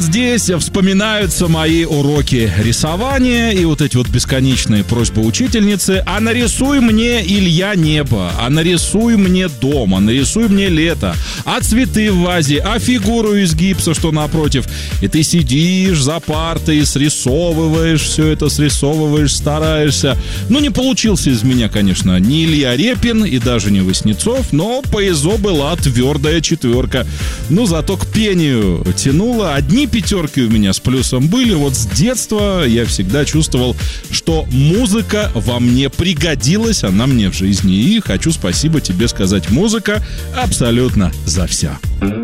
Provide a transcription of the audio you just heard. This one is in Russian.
вот здесь вспоминаются мои уроки рисования и вот эти вот бесконечные просьбы учительницы: а нарисуй мне, Илья, небо, а нарисуй мне дом, а нарисуй мне лето, а цветы в вазе, а фигуру из гипса, что напротив. И ты сидишь за партой, срисовываешь все это, стараешься. Ну, не получился из меня, конечно, ни Илья Репин и даже не Васнецов, но по ИЗО была твердая 4. Ну, зато к пению тянуло. Одни 5 у меня с плюсом были. Вот с детства я всегда чувствовал, что музыка во мне пригодилась, она мне в жизни. И хочу спасибо тебе сказать, музыка, абсолютно за все.